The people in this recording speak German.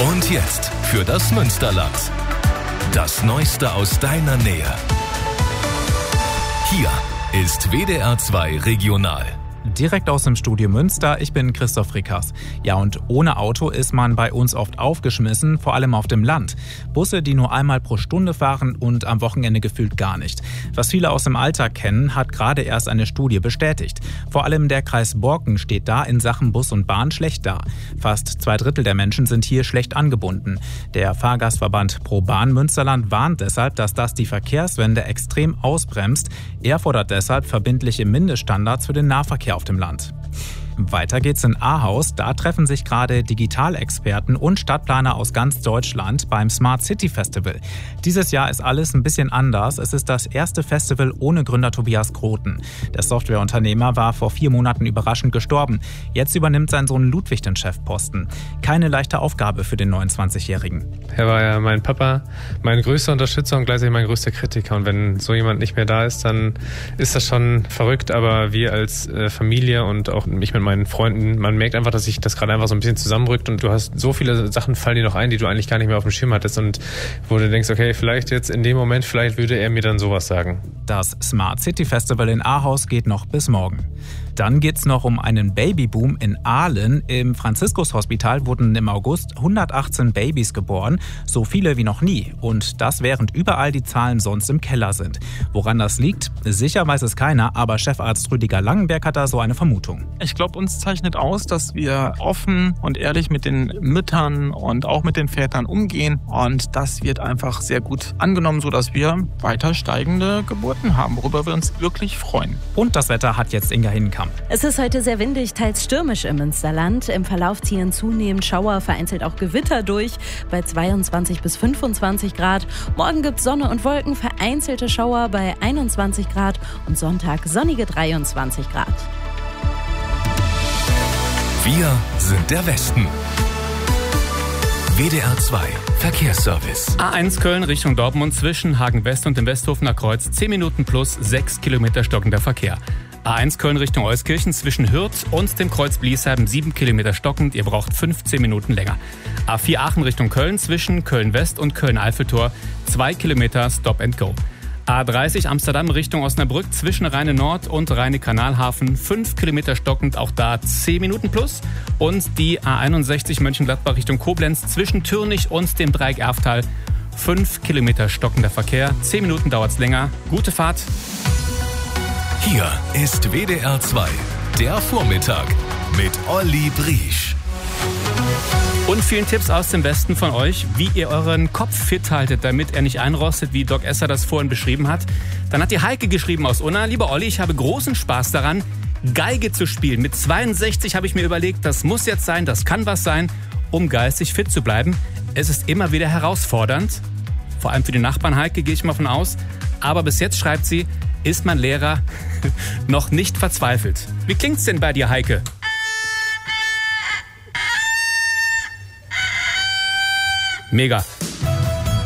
Und jetzt für das Münsterland. Das Neueste aus deiner Nähe. Hier ist WDR 2 Regional. Direkt aus dem Studio Münster, ich bin Christoph Rickers. Ja, und ohne Auto ist man bei uns oft aufgeschmissen, vor allem auf dem Land. Busse, die nur einmal pro Stunde fahren und am Wochenende gefühlt gar nicht. Was viele aus dem Alltag kennen, hat gerade erst eine Studie bestätigt. Vor allem der Kreis Borken steht da in Sachen Bus und Bahn schlecht da. Fast 2/3 der Menschen sind hier schlecht angebunden. Der Fahrgastverband Pro Bahn Münsterland warnt deshalb, dass das die Verkehrswende extrem ausbremst. Er fordert deshalb verbindliche Mindeststandards für den Nahverkehr auf dem Land. Weiter geht's in Ahaus. Da treffen sich gerade Digitalexperten und Stadtplaner aus ganz Deutschland beim Smart City Festival. Dieses Jahr ist alles ein bisschen anders. Es ist das erste Festival ohne Gründer Tobias Groten. Der Softwareunternehmer war vor 4 Monaten überraschend gestorben. Jetzt übernimmt sein Sohn Ludwig den Chefposten. Keine leichte Aufgabe für den 29-Jährigen. Er war ja mein Papa, mein größter Unterstützer und gleichzeitig mein größter Kritiker. Und wenn so jemand nicht mehr da ist, dann ist das schon verrückt. Aber wir als Familie und auch ich mit meinen Freunden, man merkt einfach, dass sich das gerade einfach so ein bisschen zusammenrückt und du hast so viele Sachen fallen dir noch ein, die du eigentlich gar nicht mehr auf dem Schirm hattest und wo du denkst, okay, vielleicht jetzt in dem Moment, vielleicht würde er mir dann sowas sagen. Das Smart City Festival in Ahaus geht noch bis morgen. Dann geht's noch um einen Babyboom in Aalen. Im Franziskus-Hospital wurden im August 118 Babys geboren, so viele wie noch nie. Und das während überall die Zahlen sonst im Keller sind. Woran das liegt? Sicher weiß es keiner, aber Chefarzt Rüdiger Langenberg hat da so eine Vermutung. Ich glaube, uns zeichnet aus, dass wir offen und ehrlich mit den Müttern und auch mit den Vätern umgehen. Und das wird einfach sehr gut angenommen, sodass wir weiter steigende Geburten haben, worüber wir uns wirklich freuen. Und das Wetter hat jetzt Inga Hinkamp. Es ist heute sehr windig, teils stürmisch im Münsterland. Im Verlauf ziehen zunehmend Schauer, vereinzelt auch Gewitter durch bei 22 bis 25 Grad. Morgen gibt es Sonne und Wolken, vereinzelte Schauer bei 21 Grad und Sonntag sonnige 23 Grad. Wir sind der Westen. WDR 2 Verkehrsservice. A1 Köln Richtung Dortmund zwischen Hagen West und dem Westhofener Kreuz 10 Minuten plus 6 Kilometer stockender Verkehr. A1 Köln Richtung Euskirchen zwischen Hürth und dem Kreuz Bliesheim 7 Kilometer stockend, ihr braucht 15 Minuten länger. A4 Aachen Richtung Köln zwischen Köln West und Köln-Eiffeltor 2 Kilometer Stop and Go. A30 Amsterdam Richtung Osnabrück zwischen Rheine Nord und Rheine Kanalhafen 5 Kilometer stockend, auch da 10 Minuten plus. Und die A61 Mönchengladbach Richtung Koblenz zwischen Türnich und dem Dreieck Erftal 5 Kilometer stockender Verkehr, 10 Minuten dauert's länger. Gute Fahrt. Hier ist WDR 2, der Vormittag mit Olli Briesch. Und vielen Tipps aus dem Westen von euch, wie ihr euren Kopf fit haltet, damit er nicht einrostet, wie Doc Esser das vorhin beschrieben hat. Dann hat die Heike geschrieben aus Unna: Lieber Olli, ich habe großen Spaß daran, Geige zu spielen. Mit 62 habe ich mir überlegt, das muss jetzt sein, das kann was sein, um geistig fit zu bleiben. Es ist immer wieder herausfordernd, vor allem für die Nachbarn Heike, gehe ich mal von aus. Aber bis jetzt, schreibt sie, ist mein Lehrer noch nicht verzweifelt. Wie klingt's denn bei dir, Heike? Mega.